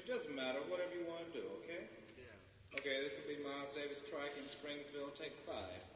It doesn't matter. Whatever you want to do, okay? Yeah. Okay, this will be Miles Davis Trike in Springsville. Take 5.